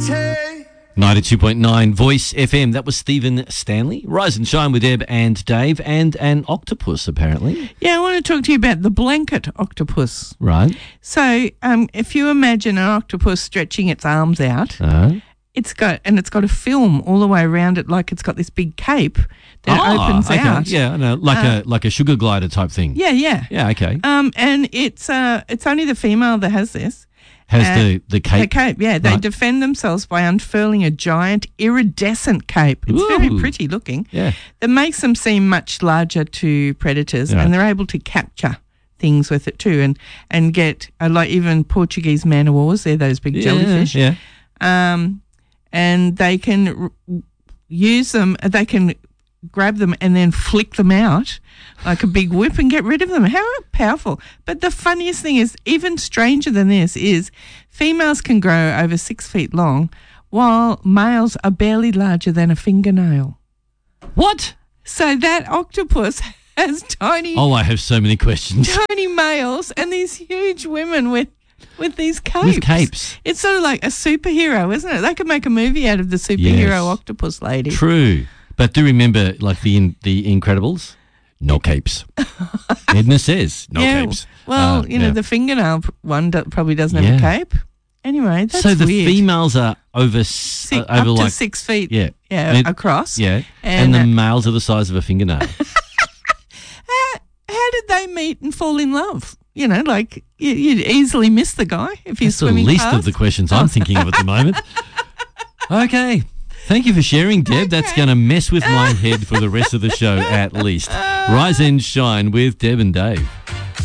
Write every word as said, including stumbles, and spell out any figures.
ninety-two point nine Voice F M. That was Stephen Stanley. Rise and Shine with Deb and Dave, and an octopus, apparently. Yeah, I want to talk to you about the blanket octopus. Right. So um, if you imagine an octopus stretching its arms out, Uh-huh. it's got and it's got a film all the way around it, like it's got this big cape that Ah, opens okay. out. Yeah, I know. Like Uh, a like a sugar glider type thing. Yeah, yeah. Yeah, okay. Um, and it's uh, it's only the female that has this. Has uh, the, the cape. The cape, yeah. They Right. defend themselves by unfurling a giant iridescent cape. It's very Ooh. pretty looking. Yeah. That makes them seem much larger to predators, Right. and they're able to capture things with it too, and and get uh, like even Portuguese man o' wars. They're those big Yeah, jellyfish. yeah. Um, and they can r- use them. They can grab them and then flick them out like a big whip and get rid of them. How powerful. But the funniest thing is, even stranger than this, is females can grow over six feet long while males are barely larger than a fingernail. What? So that octopus has tiny, Oh, I have so many questions. tiny males and these huge women with with these capes. With capes. It's sort of like a superhero, isn't it? They could make a movie out of the superhero Yes. octopus lady. True. But do remember, like the in, the Incredibles, no capes. Edna says, no yeah, capes. Well, Uh, you know, yeah. the fingernail p- one do- probably doesn't have Yeah. a cape. Anyway, that's So the weird. females are over, s- Six, uh, over up like, to six feet yeah, yeah, And it- across. yeah, And, and, the uh, males are the size of a fingernail. How, how did they meet and fall in love? You know, like you, you'd easily miss the guy if he's That's the swimming least past. of the questions I'm thinking of at the moment. Okay. Thank you for sharing, Deb. That's going to mess with my head for the rest of the show, at least. Rise and Shine with Deb and Dave.